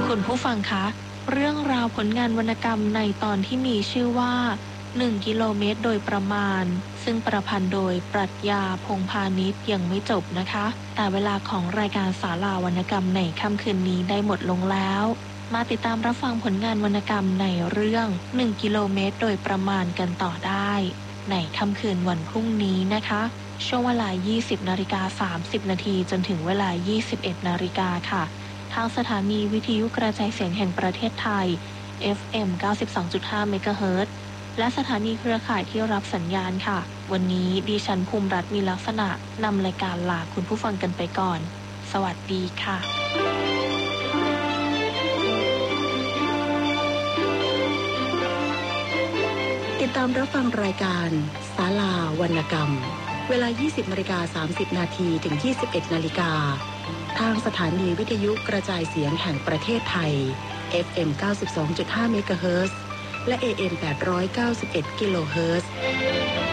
คุณผู้ฟังคะเรื่องราวผลงานวรรณกรรมในตอนที่มีชื่อว่า1 กิโลเมตรโดยประมาณซึ่งประพันธ์โดยปรัชญาพงษ์พาณิชย์ยังไม่จบนะคะแต่เวลาของรายการศาลาวรรณกรรมในค่ำคืนนี้ได้หมดลงแล้วมาติดตามรับฟังผลงานวรรณกรรมในเรื่อง1 กิโลเมตรโดยประมาณกันต่อได้ในค่ำคืนวันพรุ่งนี้นะคะช่วงเวลา 20:30 นาทีจนถึงเวลา 21 นาฬิกาค่ะทางสถานีวิทยุกระจายเสียงแห่งประเทศไทย FM 92.5 เมกะเฮิรตซ์และสถานีเครือข่ายที่รับสัญญาณค่ะวันนี้ดิฉันภูมิรัตน์มีลักษณะนำรายการลาคุณผู้ฟังกันไปก่อนสวัสดีค่ะติดตามรับฟังรายการศาลาวรรณกรรมเวลา 20:30 นาทีถึง 21 นาฬิกาทางสถานีวิทยุกระจายเสียงแห่งประเทศไทย FM 92.5 เมกะเฮิรตซ์และ AM 891 กิโลเฮิรตซ์